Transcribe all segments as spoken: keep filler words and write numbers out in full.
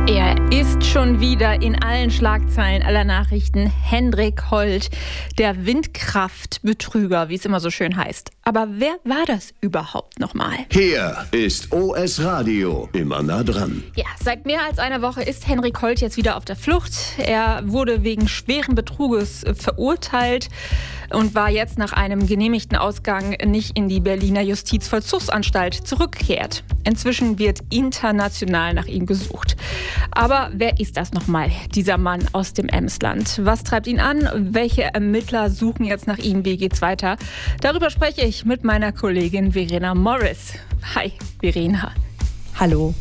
Er ist schon wieder in allen Schlagzeilen aller Nachrichten. Hendrik Holt, der Windkraftbetrüger, wie es immer so schön heißt. Aber wer war das überhaupt nochmal? Hier ist O S Radio, immer nah dran. Ja, seit mehr als einer Woche ist Hendrik Holt jetzt wieder auf der Flucht. Er wurde wegen schweren Betruges verurteilt und war jetzt nach einem genehmigten Ausgang nicht in die Berliner Justizvollzugsanstalt zurückgekehrt. Inzwischen wird international nach ihm gesucht. Aber wer ist das nochmal, dieser Mann aus dem Emsland? Was treibt ihn an? Welche Ermittler suchen jetzt nach ihm? Wie geht's weiter? Darüber spreche ich mit meiner Kollegin Verena Morris. Hi, Verena. Hallo.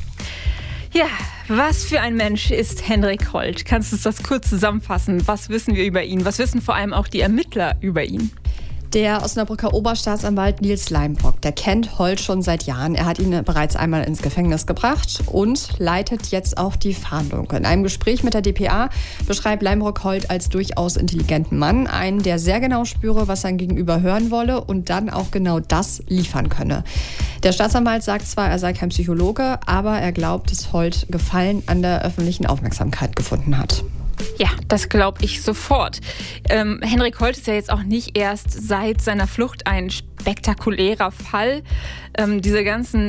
Ja, was für ein Mensch ist Hendrik Holt? Kannst du uns das kurz zusammenfassen? Was wissen wir über ihn? Was wissen vor allem auch die Ermittler über ihn? Der Osnabrücker Oberstaatsanwalt Nils Leimbrock, der kennt Holt schon seit Jahren. Er hat ihn bereits einmal ins Gefängnis gebracht und leitet jetzt auch die Fahndung. In einem Gespräch mit der d p a beschreibt Leimbrock Holt als durchaus intelligenten Mann, einen, der sehr genau spüre, was sein Gegenüber hören wolle und dann auch genau das liefern könne. Der Staatsanwalt sagt zwar, er sei kein Psychologe, aber er glaubt, dass Holt Gefallen an der öffentlichen Aufmerksamkeit gefunden hat. Ja, das glaube ich sofort. Ähm, Hendrik Holt ist ja jetzt auch nicht erst seit seiner Flucht ein spektakulärer Fall. Ähm, diese ganzen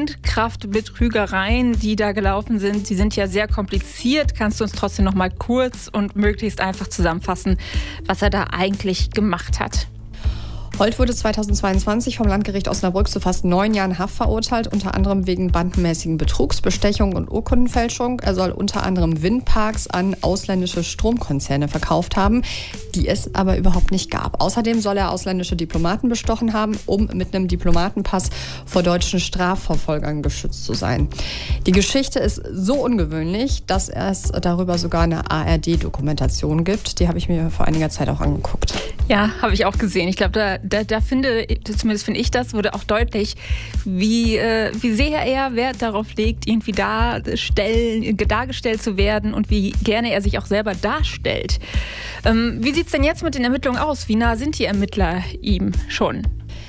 Windkraftbetrügereien, die da gelaufen sind, die sind ja sehr kompliziert. Kannst du uns trotzdem noch mal kurz und möglichst einfach zusammenfassen, was er da eigentlich gemacht hat? Holt wurde zweitausendzweiundzwanzig vom Landgericht Osnabrück zu fast neun Jahren Haft verurteilt, unter anderem wegen bandenmäßigen Betrugs, Bestechung und Urkundenfälschung. Er soll unter anderem Windparks an ausländische Stromkonzerne verkauft haben, die es aber überhaupt nicht gab. Außerdem soll er ausländische Diplomaten bestochen haben, um mit einem Diplomatenpass vor deutschen Strafverfolgern geschützt zu sein. Die Geschichte ist so ungewöhnlich, dass es darüber sogar eine A R D-Dokumentation gibt. Die habe ich mir vor einiger Zeit auch angeguckt. Ja, habe ich auch gesehen. Ich glaube, da, da, da finde, zumindest finde ich das, wurde auch deutlich, wie, äh, wie sehr er Wert darauf legt, irgendwie darstellen, dargestellt zu werden und wie gerne er sich auch selber darstellt. Ähm, wie sieht es denn jetzt mit den Ermittlungen aus? Wie nah sind die Ermittler ihm schon?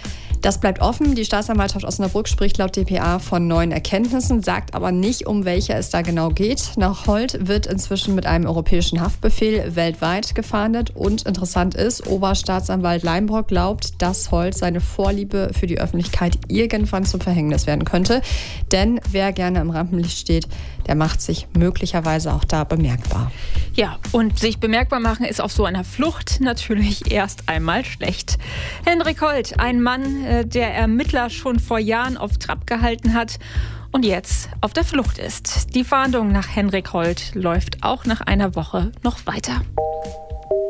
Das bleibt offen. Die Staatsanwaltschaft Osnabrück spricht laut d p a von neuen Erkenntnissen, sagt aber nicht, um welche es da genau geht. Nach Holt wird inzwischen mit einem europäischen Haftbefehl weltweit gefahndet. Und interessant ist, Oberstaatsanwalt Leimbrock glaubt, dass Holt seine Vorliebe für die Öffentlichkeit irgendwann zum Verhängnis werden könnte. Denn wer gerne im Rampenlicht steht, der macht sich möglicherweise auch da bemerkbar. Ja, und sich bemerkbar machen ist auf so einer Flucht natürlich erst einmal schlecht. Hendrik Holt, ein Mann, der Ermittler schon vor Jahren auf Trab gehalten hat und jetzt auf der Flucht ist. Die Fahndung nach Hendrik Holt läuft auch nach einer Woche noch weiter.